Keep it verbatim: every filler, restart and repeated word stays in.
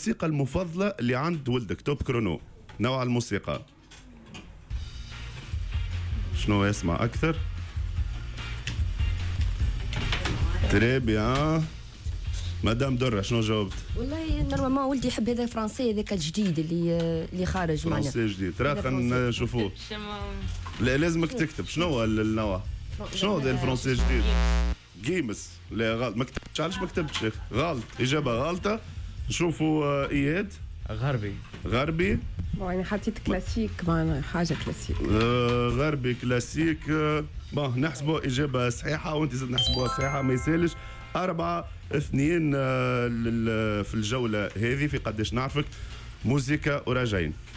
الموسيقى المفضلة اللي عند ولدك. توب كرونو. نوع الموسيقى شنو يسمع أكثر؟ تري بيان. مدام درة شنو جاوبت؟ والله نورمالمون ولدي يحب هذا الفرنسي هذاك الجديد اللي اللي خارج معنا. فرنسي جديد. ترى خلينا نشوفوه. لا لازمك تكتب شنو هو النوع؟ شنو هو الفرنسي الجديد؟ جيمس. لا غلط. ما كتبتش. علاش ما كتبتش؟ غلط. إجابة غلطة. نشوفوا إياد. غربي. غربي. يعني حطيت كلاسيك معنا حاجة كلاسيك. آه غربي كلاسيك. آه بون نحسبوا إجابة صحيحة وأنت زاد نحسبوها صحيحة ما يسالش. أربعة اثنين آه في الجولة هذه في قداش نعرفك موسيقى وراجعين.